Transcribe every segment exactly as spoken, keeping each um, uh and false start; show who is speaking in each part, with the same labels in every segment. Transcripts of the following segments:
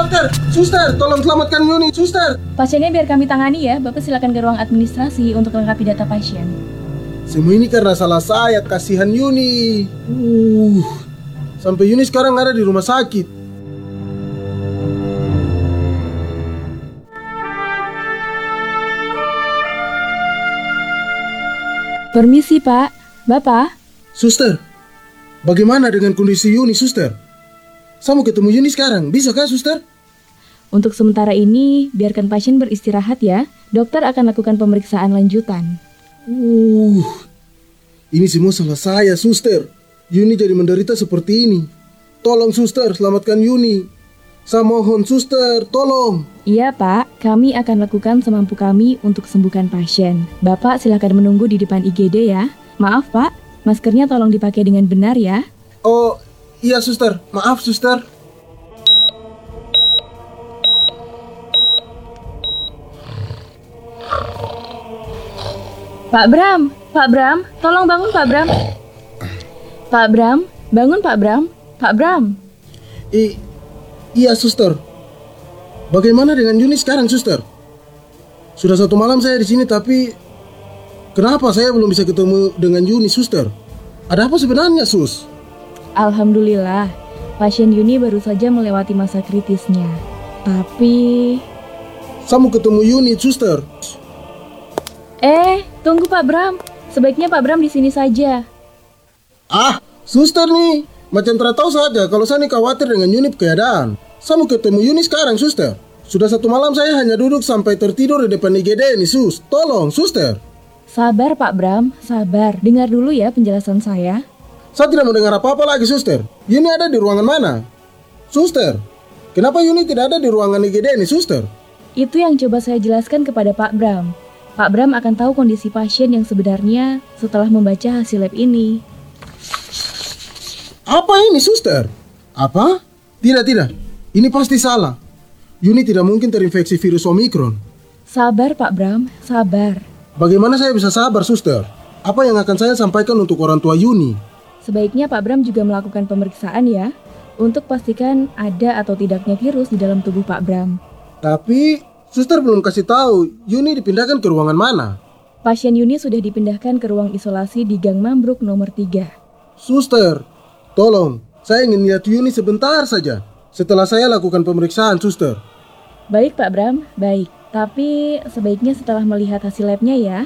Speaker 1: dokter, suster, tolong selamatkan Yuni, suster.
Speaker 2: Pasiennya biar kami tangani ya. Bapak silakan ke ruang administrasi untuk lengkapi data pasien.
Speaker 1: Semua ini karena salah saya, kasihan Yuni. Uh, sampai Yuni sekarang ada di rumah sakit.
Speaker 2: Permisi Pak, Bapak.
Speaker 1: Suster, bagaimana dengan kondisi Yuni, suster? Saya mau ketemu Yuni sekarang, bisa kah, suster?
Speaker 2: Untuk sementara ini, biarkan pasien beristirahat ya. Dokter akan lakukan pemeriksaan lanjutan.
Speaker 1: Uh, ini semua salah saya, suster. Yuni jadi menderita seperti ini. Tolong, suster, selamatkan Yuni. Saya mohon, suster, tolong.
Speaker 2: Iya Pak, kami akan lakukan semampu kami untuk sembuhkan pasien. Bapak silakan menunggu di depan I G D ya. Maaf Pak, maskernya tolong dipakai dengan benar ya.
Speaker 1: Oh, iya, suster. Maaf, suster.
Speaker 2: Pak Bram, Pak Bram, tolong bangun Pak Bram. Pak Bram, bangun Pak Bram. Pak Bram.
Speaker 1: I, iya, suster. Bagaimana dengan Yuni sekarang, suster? Sudah satu malam saya di sini, tapi kenapa saya belum bisa ketemu dengan Yuni, suster? Ada apa sebenarnya, sus?
Speaker 2: Alhamdulillah, pasien Yuni baru saja melewati masa kritisnya. Tapi...
Speaker 1: Saya mau ketemu Yuni, suster.
Speaker 2: Eh, tunggu Pak Bram. Sebaiknya Pak Bram di sini saja.
Speaker 1: Ah, suster nih. Macam tidak tahu saja kalau saya nih khawatir dengan Yuni keadaan. Saya mau ketemu Yuni sekarang, suster. Sudah satu malam saya hanya duduk sampai tertidur di depan I G D ini, sus. Tolong, suster.
Speaker 2: Sabar Pak Bram, sabar. Dengar dulu ya penjelasan saya.
Speaker 1: Saya tidak mau dengar apa-apa lagi, suster. Yuni ada di ruangan mana? Suster, kenapa Yuni tidak ada di ruangan I G D ini, suster?
Speaker 2: Itu yang coba saya jelaskan kepada Pak Bram. Pak Bram akan tahu kondisi pasien yang sebenarnya setelah membaca hasil lab ini.
Speaker 1: Apa ini, suster? Apa? Tidak, tidak. Ini pasti salah. Yuni tidak mungkin terinfeksi virus Omikron.
Speaker 2: Sabar Pak Bram, sabar.
Speaker 1: Bagaimana saya bisa sabar, suster? Apa yang akan saya sampaikan untuk orang tua Yuni?
Speaker 2: Sebaiknya Pak Bram juga melakukan pemeriksaan ya, untuk pastikan ada atau tidaknya virus di dalam tubuh Pak Bram.
Speaker 1: Tapi, suster belum kasih tahu Yuni dipindahkan ke ruangan mana.
Speaker 2: Pasien Yuni sudah dipindahkan ke ruang isolasi di Gang Mambruk nomor tiga.
Speaker 1: Suster, tolong, saya ingin lihat Yuni sebentar saja. Setelah saya lakukan pemeriksaan, suster.
Speaker 2: Baik Pak Bram, baik. Tapi sebaiknya setelah melihat hasil labnya ya.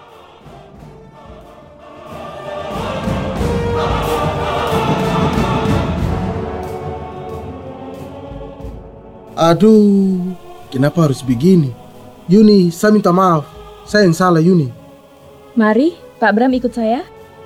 Speaker 1: Aduh, kenapa harus begini? Yuni, saya minta maaf. Saya yang salah, Yuni.
Speaker 2: Mari, Pak Bram ikut saya.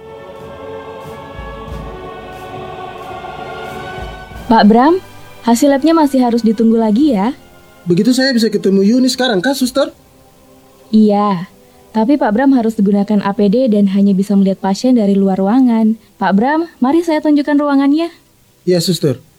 Speaker 2: Pak Bram, hasil labnya masih harus ditunggu lagi ya.
Speaker 1: Begitu saya bisa ketemu Yuni sekarang, kah, suster?
Speaker 2: Iya, tapi Pak Bram harus menggunakan A P D dan hanya bisa melihat pasien dari luar ruangan. Pak Bram, mari saya tunjukkan ruangannya.
Speaker 1: Ya, suster.